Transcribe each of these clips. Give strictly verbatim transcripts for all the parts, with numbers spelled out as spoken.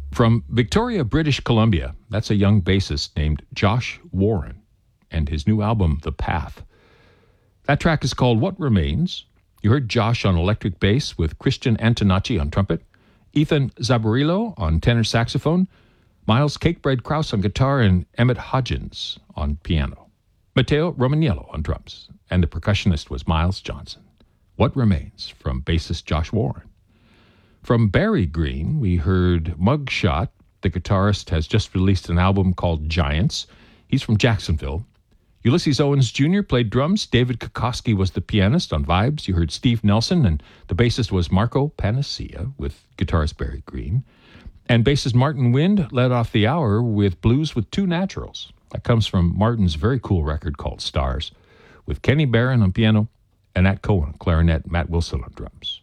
From Victoria, British Columbia, that's a young bassist named Josh Warren and his new album, The Path. That track is called What Remains. You heard Josh on electric bass with Christian Antonacci on trumpet, Ethan Zabarillo on tenor saxophone, Miles Cakebread Krause on guitar, and Emmett Hodgins on piano. Matteo Romaniello on drums, and the percussionist was Miles Johnson. What Remains from bassist Josh Warren. From Barry Green, we heard Mugshot. The guitarist has just released an album called Giants. He's from Jacksonville. Ulysses Owens Junior played drums. David Kokoski was the pianist on vibes. You heard Steve Nelson, and the bassist was Marco Panacea with guitarist Barry Green. And bassist Martin Wind led off the hour with Blues with Two Naturals. That comes from Martin's very cool record called Stars, with Kenny Barron on piano and Nat Cohen on clarinet, Matt Wilson on drums.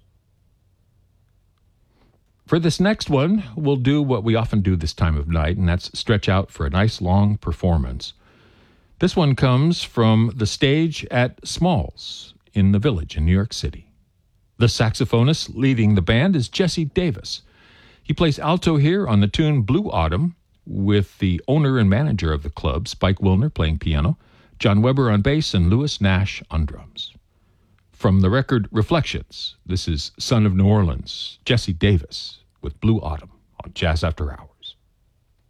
For this next one, we'll do what we often do this time of night, and that's stretch out for a nice long performance. This one comes from the stage at Smalls in the Village in New York City. The saxophonist leading the band is Jesse Davis. He plays alto here on the tune Blue Autumn with the owner and manager of the club, Spike Wilner, playing piano, John Weber on bass, and Louis Nash on drums. From the record Reflections, this is Son of New Orleans, Jesse Davis with Blue Autumn on Jazz After Hours.